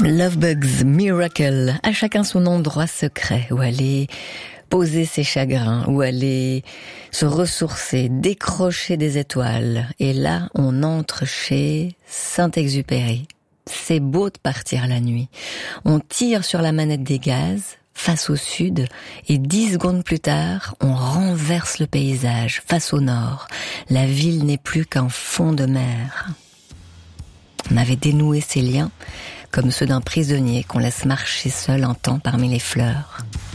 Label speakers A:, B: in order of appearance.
A: Lovebugs Miracle, à chacun son endroit secret où aller poser ses chagrins, où aller se ressourcer, décrocher des étoiles. Et là, on entre chez Saint-Exupéry. C'est beau de partir la nuit. On tire sur la manette des gaz, face au sud, et 10 secondes plus tard, on renverse le paysage, face au nord. La ville n'est plus qu'un fond de mer. On avait dénoué ses liens, comme ceux d'un prisonnier qu'on laisse marcher seul un temps parmi les fleurs.